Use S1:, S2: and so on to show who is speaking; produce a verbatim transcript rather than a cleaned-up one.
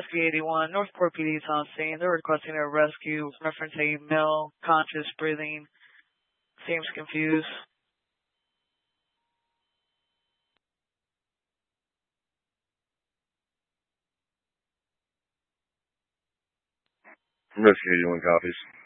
S1: S P eighty-one, Northport P D is on scene. They're requesting a rescue, reference a male, conscious, breathing, seems confused.
S2: Rescue eighty-one copies.